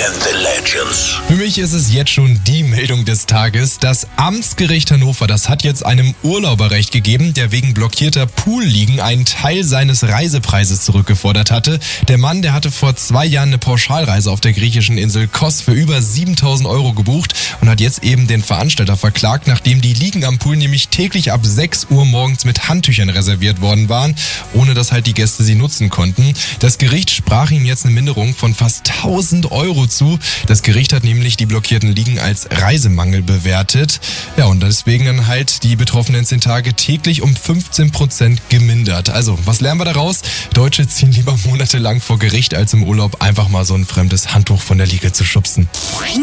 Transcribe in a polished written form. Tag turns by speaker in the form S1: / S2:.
S1: and the Legends.
S2: Für mich ist es jetzt schon die Meldung des Tages. Das Amtsgericht Hannover, das hat jetzt einem Urlauber Recht gegeben, der wegen blockierter Poolliegen einen Teil seines Reisepreises zurückgefordert hatte. Der Mann, der hatte vor 2 Jahren eine Pauschalreise auf der griechischen Insel Kos für über 7.000 Euro gebucht und hat jetzt eben den Veranstalter verklagt, nachdem die Liegen am Pool nämlich täglich ab 6 Uhr morgens mit Handtüchern reserviert worden waren, ohne dass halt die Gäste sie nutzen konnten. Das Gericht sprach ihm jetzt eine Minderung von fast 1.000 Euro zu. Das Gericht hat nämlich die blockierten Liegen als Reisemangel bewertet. Ja, und deswegen dann halt die betroffenen 10 Tage täglich um 15% gemindert. Also, was lernen wir daraus? Deutsche ziehen lieber monatelang vor Gericht, als im Urlaub einfach mal so ein fremdes Handtuch von der Liege zu schubsen.